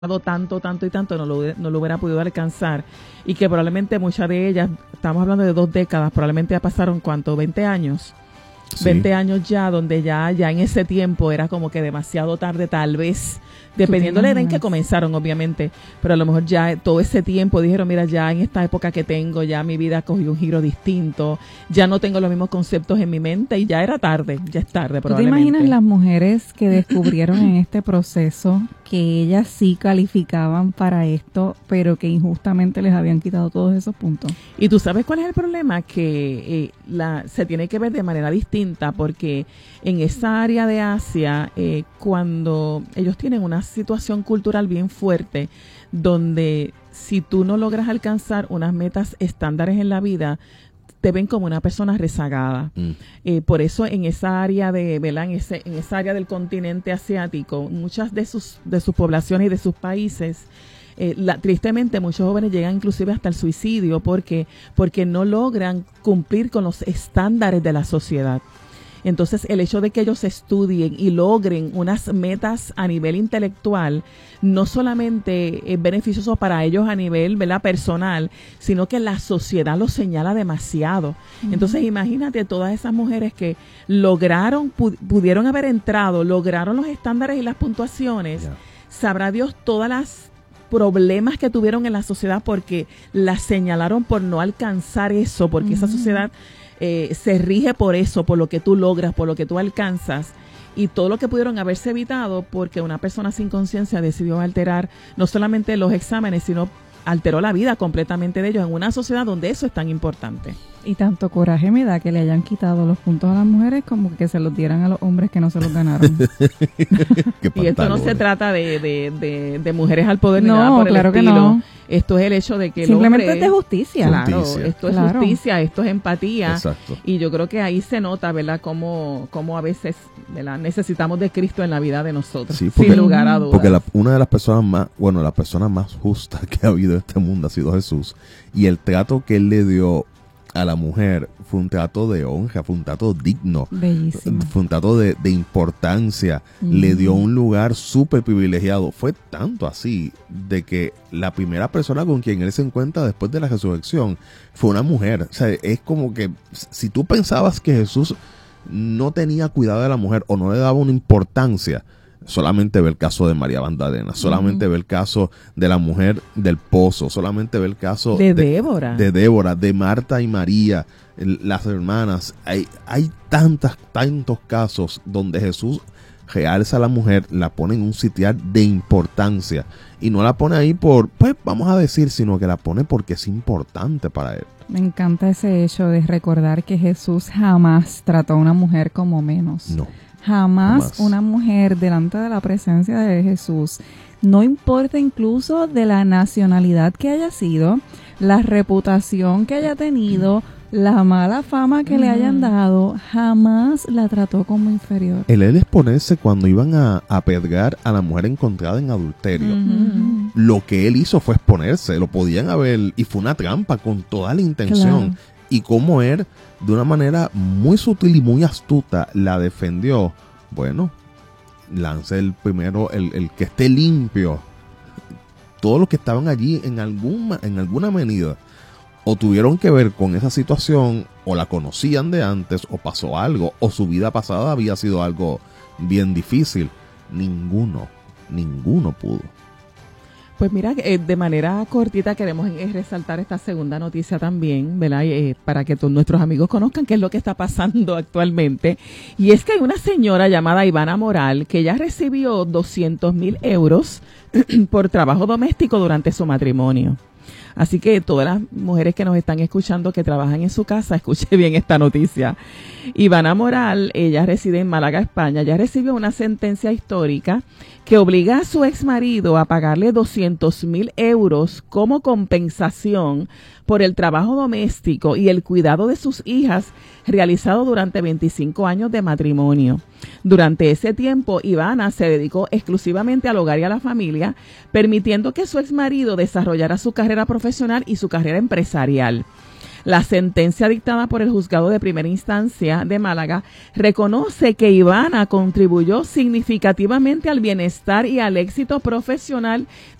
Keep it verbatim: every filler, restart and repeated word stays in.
tanto, tanto y tanto, no lo, no lo hubiera podido alcanzar, y que probablemente muchas de ellas, estamos hablando de dos décadas, probablemente ya pasaron, ¿cuánto? veinte años. Sí. veinte años ya, donde ya, ya en ese tiempo era como que demasiado tarde, tal vez, dependiendo de la edad en que comenzaron, obviamente, pero a lo mejor ya todo ese tiempo dijeron, mira, ya en esta época que tengo, ya mi vida cogió un giro distinto, ya no tengo los mismos conceptos en mi mente, y ya era tarde, ya es tarde probablemente. ¿Tú te imaginas las mujeres que descubrieron en este proceso que ellas sí calificaban para esto, pero que injustamente les habían quitado todos esos puntos? Y tú sabes cuál es el problema, que eh, la, se tiene que ver de manera distinta, porque en esa área de Asia, eh, cuando ellos tienen una situación cultural bien fuerte, donde si tú no logras alcanzar unas metas estándares en la vida, te ven como una persona rezagada. Mm. Eh, por eso en esa área de, ¿verdad? En ese, en esa área del continente asiático, muchas de sus, de sus poblaciones y de sus países, eh, la, tristemente muchos jóvenes llegan inclusive hasta el suicidio porque, porque no logran cumplir con los estándares de la sociedad. Entonces, el hecho de que ellos estudien y logren unas metas a nivel intelectual, no solamente es beneficioso para ellos a nivel, ¿verdad?, personal, sino que la sociedad los señala demasiado. Uh-huh. Entonces, imagínate todas esas mujeres que lograron, pu- pudieron haber entrado, lograron los estándares y las puntuaciones. Yeah. Sabrá Dios todas las problemas que tuvieron en la sociedad porque las señalaron por no alcanzar eso, porque uh-huh. esa sociedad Eh, se rige por eso, por lo que tú logras, por lo que tú alcanzas, y todo lo que pudieron haberse evitado porque una persona sin conciencia decidió alterar no solamente los exámenes, sino alteró la vida completamente de ellos en una sociedad donde eso es tan importante. Y tanto coraje me da que le hayan quitado los puntos a las mujeres como que se los dieran a los hombres que no se los ganaron. Y esto no se trata de, de, de, de mujeres al poder no, ni nada por claro el estilo. Que no. Esto es el hecho de que el simplemente hombre, es de justicia. Claro, justicia. esto es claro. justicia, esto es empatía. Exacto. Y yo creo que ahí se nota, ¿verdad?, cómo, cómo a veces, ¿verdad?, necesitamos de Cristo en la vida de nosotros, sí, porque, sin lugar a dudas. Porque la, una de las personas más, bueno, la persona más justa que ha habido en este mundo ha sido Jesús. Y el trato que él le dio a la mujer fue un trato de honra, fue un trato digno. Bellísimo. Fue un trato de, de importancia. Mm. Le dio un lugar súper privilegiado. Fue tanto así de que la primera persona con quien él se encuentra después de la resurrección fue una mujer. O sea, es como que si tú pensabas que Jesús no tenía cuidado de la mujer o no le daba una importancia, solamente ve el caso de María Magdalena, solamente uh-huh. ve el caso de la mujer del pozo, solamente ve el caso de, de Débora, de Débora, de Marta y María, el, las hermanas. Hay, hay tantas, tantos casos donde Jesús realza a la mujer, la pone en un sitial de importancia y no la pone ahí por, pues vamos a decir, sino que la pone porque es importante para él. Me encanta ese hecho de recordar que Jesús jamás trató a una mujer como menos. No. Jamás, Jamás una mujer delante de la presencia de Jesús, no importa incluso de la nacionalidad que haya sido, la reputación que haya tenido, la mala fama que mm. le hayan dado, jamás la trató como inferior. El él exponerse cuando iban a apedrear a la mujer encontrada en adulterio. Mm-hmm. Lo que él hizo fue exponerse, lo podían haber, y fue una trampa con toda la intención. Claro. Y cómo él, de una manera muy sutil y muy astuta, la defendió. Bueno, lance el primero, el, el que esté limpio. Todos los que estaban allí en alguna, en alguna medida, o tuvieron que ver con esa situación, o la conocían de antes, o pasó algo, o su vida pasada había sido algo bien difícil. Ninguno, ninguno pudo. Pues mira, eh, de manera cortita queremos eh, resaltar esta segunda noticia también, ¿verdad? Eh, para que todos nuestros amigos conozcan qué es lo que está pasando actualmente. Y es que hay una señora llamada Ivana Moral que ya recibió doscientos mil euros por trabajo doméstico durante su matrimonio. Así que todas las mujeres que nos están escuchando que trabajan en su casa, escuche bien esta noticia. Ivana Moral, ella reside en Málaga, España, ya recibió una sentencia histórica que obliga a su ex marido a pagarle doscientos mil euros como compensación por el trabajo doméstico y el cuidado de sus hijas realizado durante veinticinco años de matrimonio. Durante ese tiempo, Ivana se dedicó exclusivamente al hogar y a la familia, permitiendo que su ex marido desarrollara su carrera profesional y su carrera empresarial. La sentencia dictada por el juzgado de primera instancia de Málaga reconoce que Ivana contribuyó significativamente al bienestar y al éxito profesional